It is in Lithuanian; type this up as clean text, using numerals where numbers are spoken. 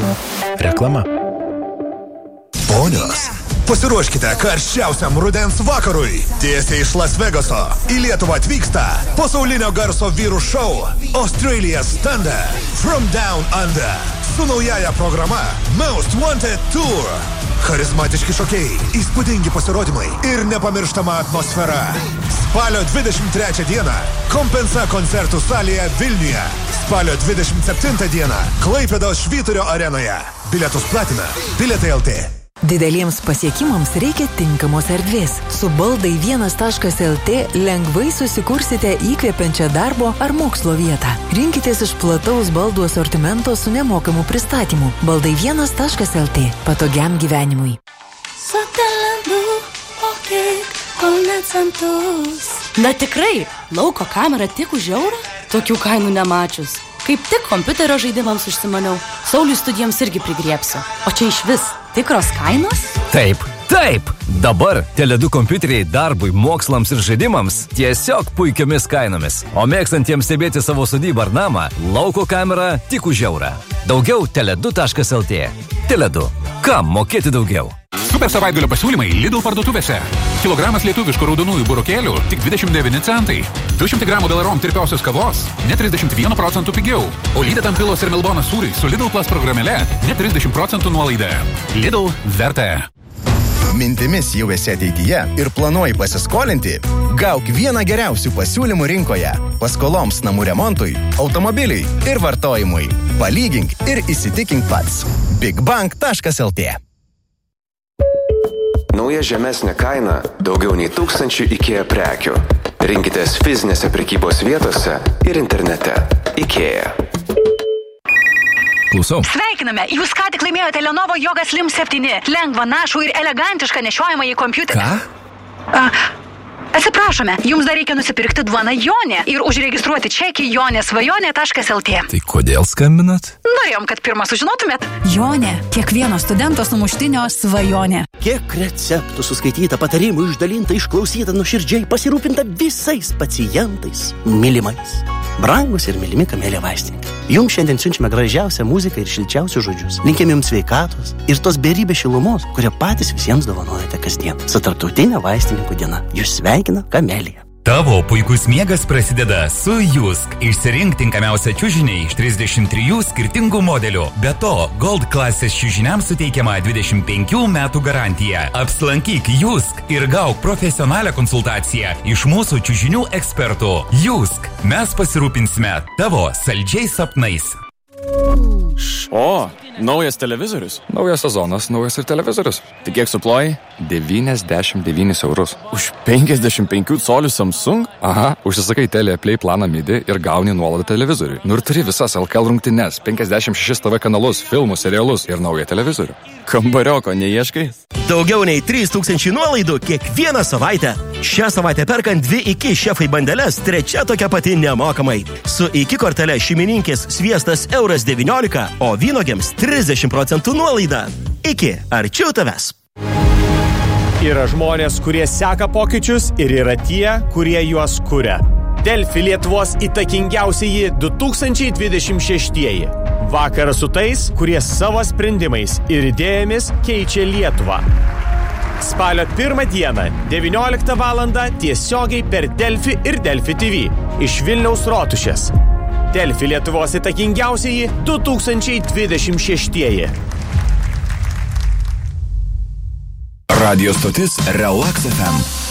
Reklama. Ponios, pasiruoškite karščiausiam rudens vakarui. Tiesiai iš Las Vegaso į Lietuvą atvyksta pasaulinio garso vyrų šou Australia's Thunder From Down Under su naujaja programa Most Wanted Tour. Charizmatiški šokėjai, įspūdingi pasirodymai ir nepamirštama atmosfera. Spalio 23 dieną Kompensa koncertų salėje Vilniuje. Spalio 27 dieną Klaipėdos Švyturio arenoje. Bilietus platina Bilietai LT. Dideliems pasiekimams reikia tinkamos erdvės. Su baldai 1.lt lengvai susikursite įkvepiančią darbo ar mokslo vietą. Rinkitės iš plataus baldų asortimento su nemokamu pristatymu. Baldai 1.lt. Patogiam gyvenimui. Na tikrai, lauko kamera tik už eurą? Tokių kainų nemačius. Kaip tik kompiuterio žaidimams užsimaniau. Sauliui studijoms irgi prigriepsiu. O čia iš vis tikros kainos? Taip. Dabar Tele2 kompiuteriai darbui, mokslams ir žaidimams tiesiog puikiomis kainomis. O mėgstantiems stebėti savo sodybą ar namą, lauko kamera tik už eurą. Daugiau tele2.lt. Tele2. Kam mokėti daugiau? Super savaitgalio pasiūlymai Lidl parduotuvėse. Kilogramas lietuviškų raudonųjų burokėlių tik 29 centai. 200 gramų Delarom tirpiosios kavos net 31% pigiau. O Lydetam pilos ir Melbonas sūriai su Lidl Plus programėle net 30% nuolaida. Lidl verta. Mintimis jau esi ateityje ir planuoji pasiskolinti? Gauk vieną geriausių pasiūlymų rinkoje. Paskoloms namų remontui, automobiliui ir vartojimui. Palygink ir įsitikink pats. bigbank.lt. Nauja žemesnė kaina daugiau nei 1000 IKEA prekių. Rinkitės fizinėse prekybos vietose ir internete. IKEA. Klausau. Sveikiname, jūs ką tik laimėjote Lenovo Yoga Slim 7. Lengva, našų ir elegantišką nešiojamą į kompiuterį. Ką? Atsiprašome, jums dar reikia nusipirkti duoną Jonė ir užregistruoti čekį jonesvajonė.lt. Tai kodėl skambinat? Norėjom, kad pirmą sužinotumėt. Jonė, kiekvieno studento sumuštinio svajonė. Kiek receptų suskaityta, patarimų išdalinta, išklausyta, nuoširdžiai pasirūpinta visais pacientais, mylimais. Brangus ir mylimi Kamelė vaistininkai. Jums šiandien siunčiame gražiausią muziką ir šilčiausius žodžius. Linkim jums sveikatos ir tos beribės šilumos, kurie patys visiems dovanojate kasdien. Su tarptautinė vaistininkų diena. Jūs sveikina Kamelija. Tavo puikus miegas prasideda su Jusk. Išsirink tinkamiausią čiužinį iš 33 skirtingų modelių. Be to, Gold klasės čiužiniams suteikiama 25 metų garantija. Apsilankyk Jusk ir gauk profesionalią konsultaciją iš mūsų čiužinių ekspertų. Jusk. Mes pasirūpinsime tavo saldžiais sapnais. O, naujas televizorius. Naujas sezonas, naujas ir televizorius. Tai kiek suploji? 99 eurus. Už 55 colių Samsung? Aha, užsisakai Teleplay planą MIDI ir gauni nuolaidą televizoriui. Nu ir turi visas LKL rungtynes, 56 TV kanalus, filmus, serialus ir naują televizorių. Kambarioko neieškai? Daugiau nei 3000 nuolaidų kiekvieną savaitę. Šią savaitę perkant 2 IKI šefai bandeles, 3 tokia pati nemokamai. Su IKI kortele šeimininkės sviestas €19, o vynogiams 30% nuolaida. IKI, arčiau tavęs. Yra žmonės, kurie seka pokyčius ir yra tie, kurie juos kuria. Delfi Lietuvos įtakingiausieji 2026. Vakaras su tais, kurie savo sprendimais ir idėjomis keičia Lietuvą. Spalio 1 dieną, 19 valandą tiesiogiai per Delfi ir Delfi TV iš Vilniaus Rotušės. Delfi Lietuvos įtakingiausieji 2026. Radio stotis Relax FM.